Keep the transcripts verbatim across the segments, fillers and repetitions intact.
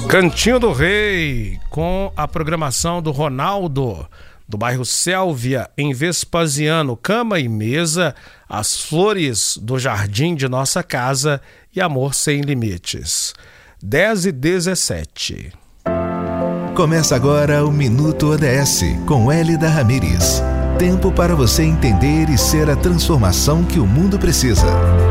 Cantinho do Rei, com a programação do Ronaldo, do bairro Sélvia, em Vespasiano, cama e mesa, as flores do jardim de nossa casa e amor sem limites. dez e dezessete. Começa agora o Minuto O D S, com Hélida Ramírez. Tempo para você entender e ser a transformação que o mundo precisa.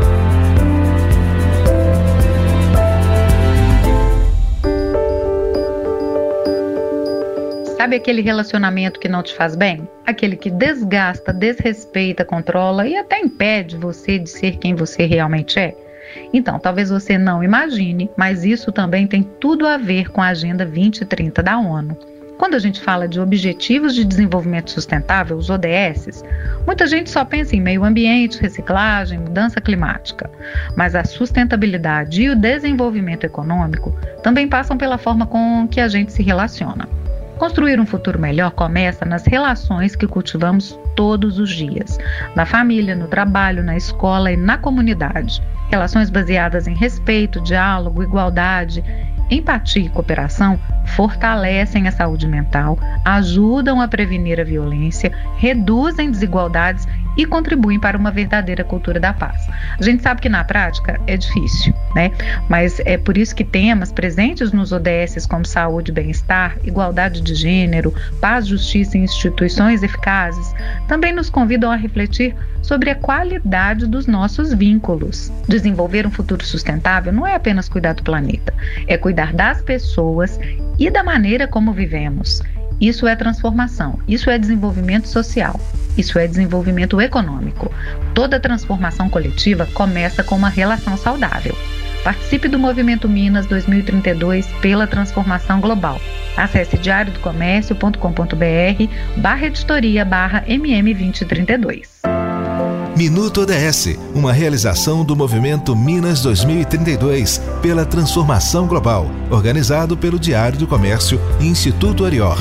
Sabe aquele relacionamento que não te faz bem? Aquele que desgasta, desrespeita, controla e até impede você de ser quem você realmente é? Então, talvez você não imagine, mas isso também tem tudo a ver com a Agenda vinte trinta da ONU. Quando a gente fala de Objetivos de Desenvolvimento Sustentável, os O D S, muita gente só pensa em meio ambiente, reciclagem, mudança climática. Mas a sustentabilidade e o desenvolvimento econômico também passam pela forma com que a gente se relaciona. Construir um futuro melhor começa nas relações que cultivamos todos os dias, na família, no trabalho, na escola e na comunidade. Relações baseadas em respeito, diálogo, igualdade, empatia e cooperação fortalecem a saúde mental, ajudam a prevenir a violência, reduzem desigualdades e contribuem para uma verdadeira cultura da paz. A gente sabe que na prática é difícil, né? Mas é por isso que temas presentes nos O D S como saúde e bem-estar, igualdade de gênero, paz, justiça e instituições eficazes também nos convidam a refletir sobre a qualidade dos nossos vínculos. Desenvolver um futuro sustentável não é apenas cuidar do planeta, é cuidar das pessoas e da maneira como vivemos. Isso é transformação, isso é desenvolvimento social, isso é desenvolvimento econômico. Toda transformação coletiva começa com uma relação saudável. Participe do Movimento Minas dois mil e trinta e dois pela transformação global. Acesse diário do comércio ponto com ponto br barra editoria barra M M vinte trinta e dois. Minuto O D S, uma realização do Movimento Minas dois mil e trinta e dois pela transformação global, organizado pelo Diário do Comércio e Instituto Arior.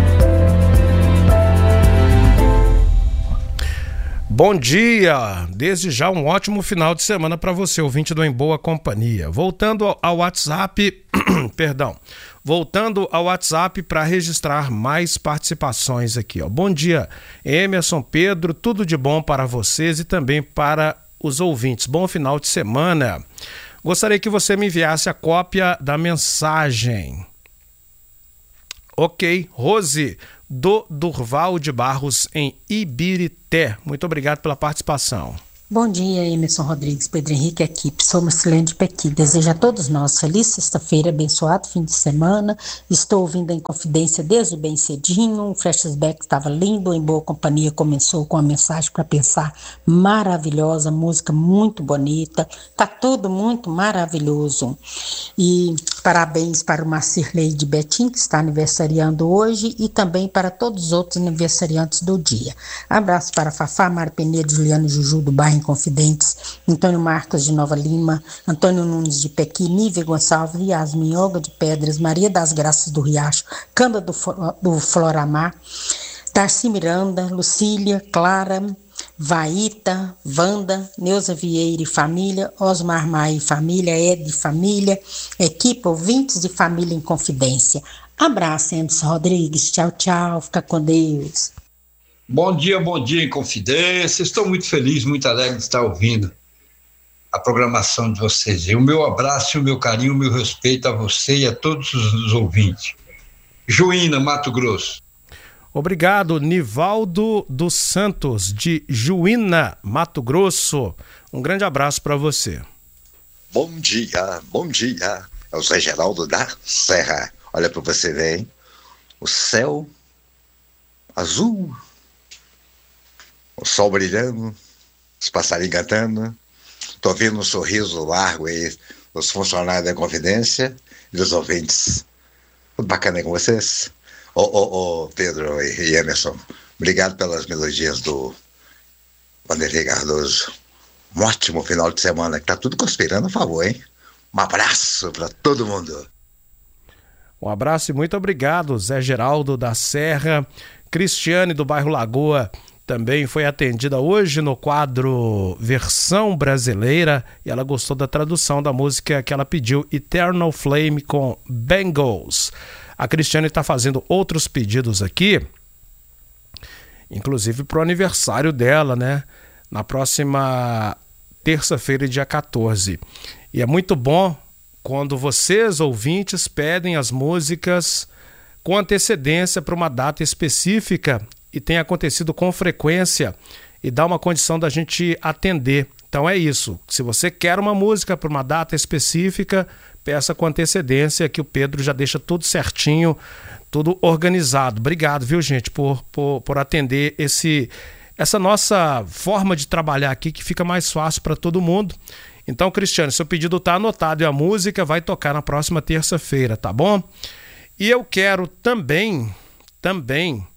Bom dia! Desde já um ótimo final de semana para você, ouvinte do Em Boa Companhia. Voltando ao, ao WhatsApp, perdão, voltando ao WhatsApp para registrar mais participações aqui, ó. Bom dia, Emerson, Pedro, tudo de bom para vocês e também para os ouvintes. Bom final de semana. Gostaria que você me enviasse a cópia da mensagem. Ok, Rose, do Durval de Barros, em Ibirité. Muito obrigado pela participação. Bom dia, Emerson Rodrigues, Pedro Henrique, equipe. Sou Marcelene de Pequi. Desejo a todos nós feliz sexta-feira, abençoado fim de semana. Estou ouvindo a Inconfidência desde bem cedinho. O flashback estava lindo, Em Boa Companhia começou com a mensagem para pensar maravilhosa, música muito bonita. Tá tudo muito maravilhoso. E parabéns para o Marcirley de Betim, que está aniversariando hoje, e também para todos os outros aniversariantes do dia. Abraço para Fafá, Mara Penedo, Juliano Juju do bairro Inconfidentes, Antônio Marcos de Nova Lima, Antônio Nunes de Pequi, Nívia Gonçalves, Yasmin Olga de Pedras, Maria das Graças do Riacho, Câmara do, do Floramar, Darcy Miranda, Lucília, Clara, Vaíta, Wanda, Neuza Vieira e família, Osmar Maia e família, Ed e família, equipe ouvintes de Família em Confidência. Abraço, Emerson Rodrigues, tchau, tchau, fica com Deus. Bom dia, bom dia em Confidência. Estou muito feliz, muito alegre de estar ouvindo a programação de vocês. E o meu abraço, o meu carinho, o meu respeito a você e a todos os ouvintes. Juína, Mato Grosso. Obrigado, Nivaldo dos Santos, de Juína, Mato Grosso. Um grande abraço para você. Bom dia, bom dia. É o Zé Geraldo da Serra. Olha para você ver, hein? O céu azul, o sol brilhando, os passarinhos cantando. Tô vendo um sorriso largo aí dos funcionários da Confidência e dos ouvintes. Tudo bacana aí com vocês? Ô, ô, ô, Pedro e Emerson, obrigado pelas melodias do Vanderlei Cardoso. Um ótimo final de semana, que tá tudo conspirando a favor, hein? Um abraço para todo mundo. Um abraço e muito obrigado, Zé Geraldo da Serra, Cristiane do bairro Lagoa, também foi atendida hoje no quadro Versão Brasileira e ela gostou da tradução da música que ela pediu, Eternal Flame com Bangles. A Cristiane está fazendo outros pedidos aqui, inclusive para o aniversário dela, né? Na próxima terça-feira, dia quatorze. E é muito bom quando vocês, ouvintes, pedem as músicas com antecedência para uma data específica e tem acontecido com frequência e dá uma condição da gente atender. Então é isso. Se você quer uma música para uma data específica, peça com antecedência que o Pedro já deixa tudo certinho, tudo organizado. Obrigado, viu, gente, por, por, por atender esse, essa nossa forma de trabalhar aqui, que fica mais fácil para todo mundo. Então, Cristiano, seu pedido está anotado e a música vai tocar na próxima terça-feira, tá bom? E eu quero também, também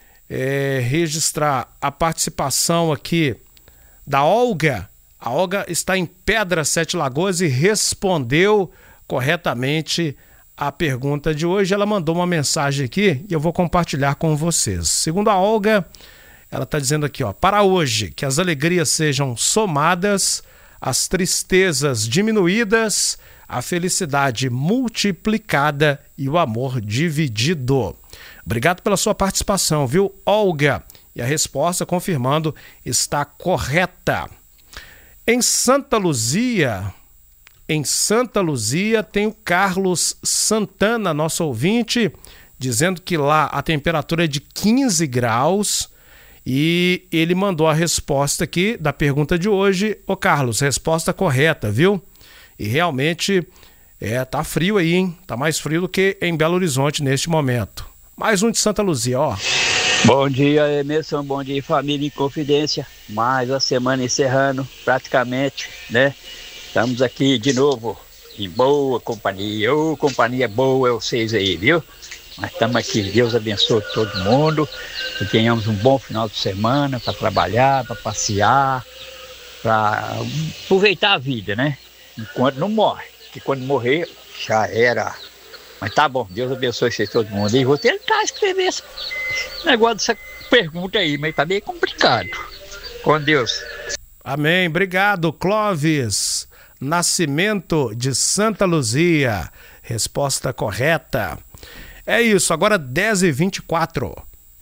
é, registrar a participação aqui da Olga. A Olga está em Pedra Sete Lagoas e respondeu corretamente a pergunta de hoje. Ela mandou uma mensagem aqui e eu vou compartilhar com vocês. Segundo a Olga, ela está dizendo aqui, ó, para hoje, que as alegrias sejam somadas, as tristezas diminuídas, a felicidade multiplicada e o amor dividido. Obrigado pela sua participação, viu, Olga? E a resposta, confirmando, está correta. Em Santa Luzia, em Santa Luzia tem o Carlos Santana, nosso ouvinte, dizendo que lá a temperatura é de quinze graus e ele mandou a resposta aqui da pergunta de hoje. Ô Carlos, resposta correta, viu? E realmente é, tá frio aí, hein? Tá mais frio do que em Belo Horizonte neste momento. Mais um de Santa Luzia, ó. Bom dia, Emerson, bom dia, família em confidência. Mais a semana encerrando, praticamente, né? Estamos aqui de novo, em boa companhia. Ô, companhia boa é vocês aí, viu? Nós estamos aqui, Deus abençoe todo mundo, que tenhamos um bom final de semana para trabalhar, para passear, para aproveitar a vida, né? Enquanto não morre, porque quando morrer, já era. Mas tá bom, Deus abençoe vocês todo mundo. E vou tentar escrever esse negócio dessa pergunta aí, mas tá meio complicado. Com Deus. Amém, obrigado, Clóvis Nascimento de Santa Luzia. Resposta correta. É isso, agora dez e vinte e quatro.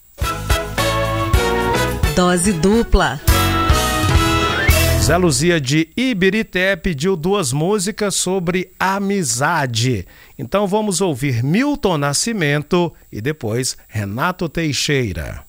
Dose dupla. Zé Luzia de Ibirité pediu duas músicas sobre amizade. Então vamos ouvir Milton Nascimento e depois Renato Teixeira.